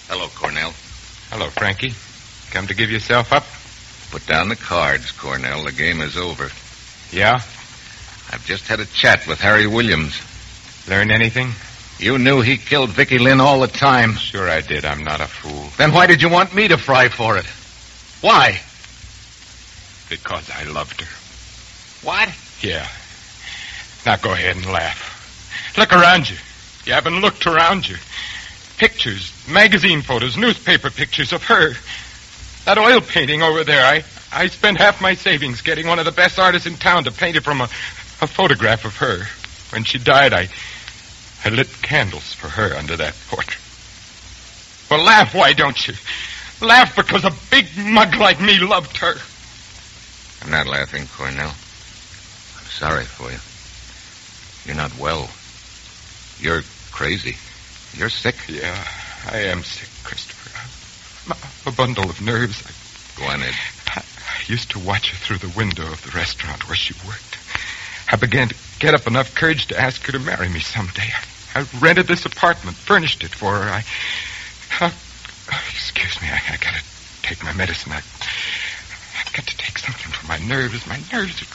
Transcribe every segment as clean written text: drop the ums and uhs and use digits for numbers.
Hello, Cornell. Hello, Frankie. Come to give yourself up? Put down the cards, Cornell. The game is over. Yeah? I've just had a chat with Harry Williams. Learn anything? You knew he killed Vicky Lynn all the time. Sure I did. I'm not a fool. Then why did you want me to fry for it? Why? Because I loved her. What? Yeah. Now go ahead and laugh. Look around you. You haven't looked around you. Pictures, magazine photos, newspaper pictures of her. That oil painting over there, I spent half my savings getting one of the best artists in town to paint it from a photograph of her. When she died, I lit candles for her under that portrait. Well, laugh, why don't you? Laugh because a big mug like me loved her. I'm not laughing, Cornell. I'm sorry for you. You're not well. You're crazy. You're sick. Yeah, I am sick, Christopher. I'm a bundle of nerves. Go on, Ed. I used to watch her through the window of the restaurant where she worked. I began to get up enough courage to ask her to marry me someday. I rented this apartment, furnished it for her. Excuse me, I gotta take my medicine. I've got to take something for my nerves. My nerves are...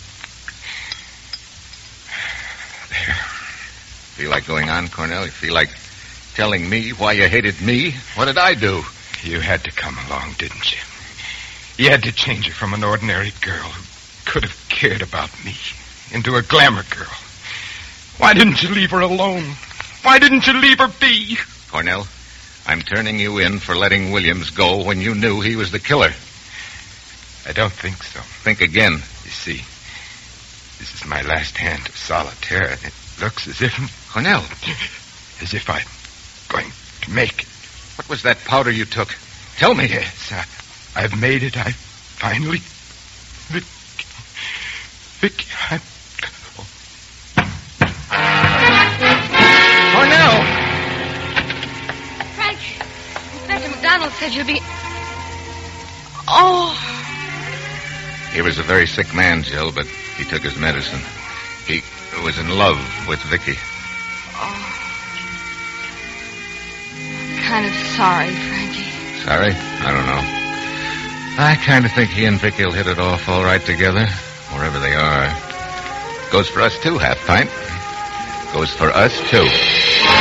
There. Feel like going on, Cornell? You feel like telling me why you hated me? What did I do? You had to come along, didn't you? You had to change her from an ordinary girl who could have cared about me into a glamour girl. Why didn't you leave her alone? Why didn't you leave her be? Cornell, I'm turning you in for letting Williams go when you knew he was the killer. I don't think so. Think again. You see, this is my last hand of solitaire, and it looks as if... Cornell. As if I'm going to make it. What was that powder you took? Tell me. Yes, I've made it. I finally... Vicky, Cornell! Frank, Inspector McDonald said you'll be... Oh. He was a very sick man, Jill, but he took his medicine. He was in love with Vicky. Oh. Kind of sorry, Frankie. Sorry? I don't know. I kind of think he and Vicky will hit it off all right together, wherever they are. Goes for us, too, Half Pint. Goes for us, too.